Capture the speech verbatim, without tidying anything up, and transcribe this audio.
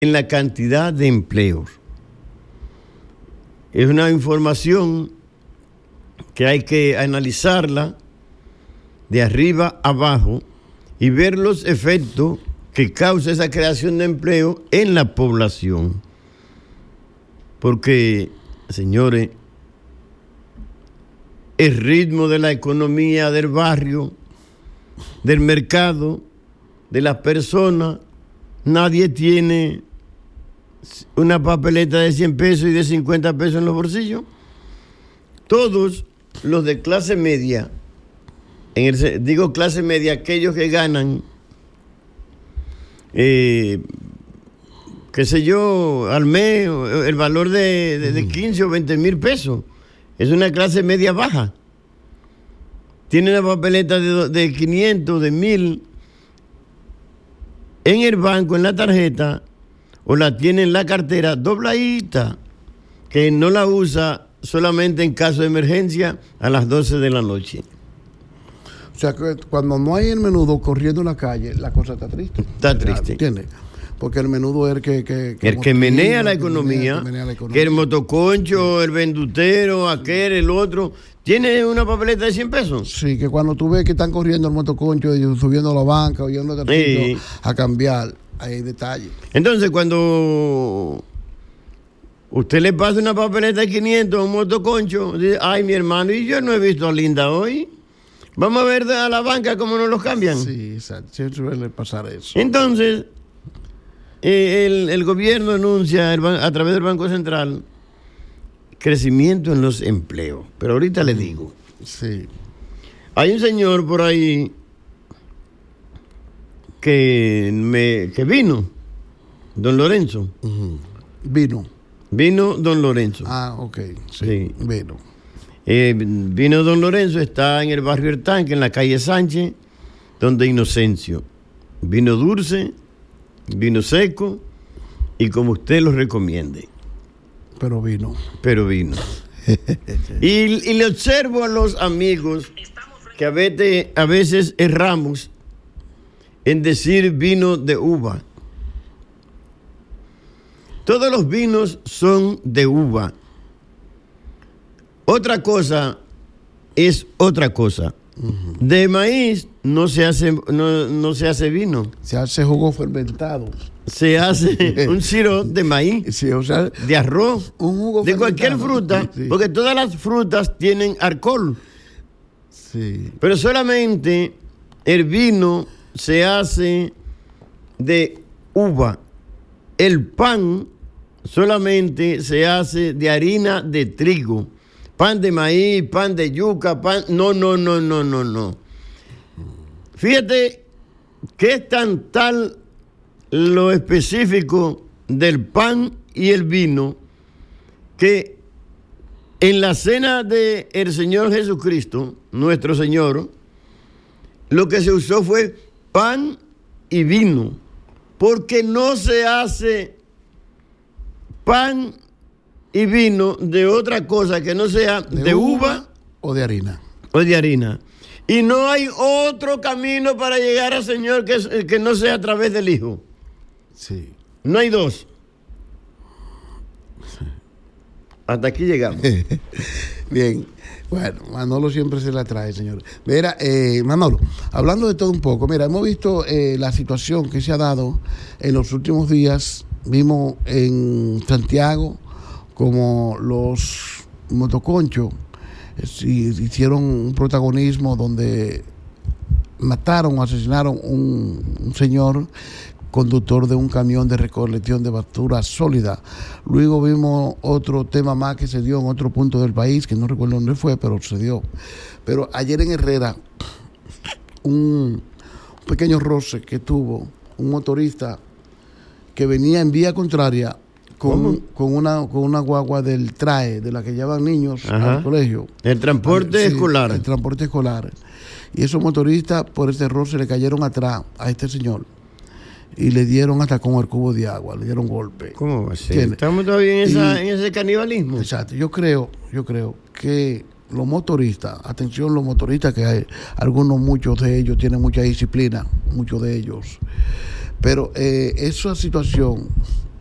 en la cantidad de empleos. Es una información que hay que analizarla de arriba abajo y ver los efectos que causa esa creación de empleo en la población. Porque, señores, el ritmo de la economía del barrio, del mercado, de las personas, nadie tiene una papeleta de cien pesos y de cincuenta pesos en los bolsillos. Todos los de clase media, en el, digo clase media, aquellos que ganan, eh, qué sé yo, al mes, el valor de, de, de quince o veinte mil pesos. Es una clase media baja. Tiene una papeleta de, de quinientos, de mil en el banco, en la tarjeta, o la tiene en la cartera dobladita, que no la usa solamente en caso de emergencia a las doce de la noche. O sea, que cuando no hay el menudo corriendo en la calle, la cosa está triste. Está triste. ¿Entiendes? Porque el menudo es el que... que, que el motiva, que menea el la que economía, menea, que menea la economía. Que el motoconcho, el vendutero, aquel, el otro, tiene una papeleta de cien pesos. Sí, que cuando tú ves que están corriendo el motoconcho y subiendo a la banca o yendo a, sí. a cambiar, hay detalles. Entonces, cuando usted le pasa una papeleta de quinientos a un motoconcho, dice, ay, mi hermano, y yo no he visto a Linda hoy. Vamos a ver a la banca cómo nos los cambian. Sí, exacto. Siempre suele pasar eso. Entonces, eh, el, el gobierno anuncia el, a través del Banco Central crecimiento en los empleos. Pero ahorita le digo. Sí. Hay un señor por ahí que, me, que vino, don Lorenzo. Uh-huh. Vino. Vino don Lorenzo. Ah, ok. Sí, sí. Vino. Eh, vino don Lorenzo, está en el barrio El Tanque, en la calle Sánchez, donde Inocencio. Vino dulce, vino seco y como usted lo recomiende. Pero vino. Pero vino. y, y le observo a los amigos que a veces, a veces erramos en decir vino de uva. Todos los vinos son de uva. Otra cosa es otra cosa. Uh-huh. De maíz no se hace no, no se hace vino. Se hace jugo fermentado. Se hace un sirope de maíz, sí, o sea, de arroz, un jugo de cualquier fruta, sí. Porque todas las frutas tienen alcohol. Sí. Pero solamente el vino se hace de uva. El pan solamente se hace de harina de trigo. Pan de maíz, pan de yuca, pan... No, no, no, no, no, no. Fíjate que es tan tal lo específico del pan y el vino que en la cena del Señor Jesucristo, nuestro Señor, lo que se usó fue pan y vino, porque no se hace pan y vino de otra cosa que no sea de, de uva, uva o de harina. O de harina. Y no hay otro camino para llegar al Señor que, que no sea a través del Hijo. Sí. No hay dos. Sí. Hasta aquí llegamos. Bien. Bueno, Manolo siempre se la trae, señor. Mira, eh, Manolo, hablando de todo un poco, mira, hemos visto eh, la situación que se ha dado en los últimos días. Vimos en Santiago como los motoconchos hicieron un protagonismo donde mataron o asesinaron un, un señor conductor de un camión de recolección de basura sólida. Luego vimos otro tema más que se dio en otro punto del país, que no recuerdo dónde fue, pero se dio. Pero ayer en Herrera, un pequeño roce que tuvo un motorista que venía en vía contraria con, con una con una guagua del T R A E, de la que llevan niños Ajá. al colegio. El transporte sí, escolar. El transporte escolar. Y esos motoristas, por ese roce, le cayeron atrás a este señor y le dieron hasta con el cubo de agua, le dieron golpe. ¿Cómo va a ser? ¿Estamos todavía en, esa, y, en ese canibalismo? Exacto. Yo creo, yo creo que los motoristas, atención los motoristas, que hay algunos, muchos de ellos tienen mucha disciplina, muchos de ellos. Pero eh, esa situación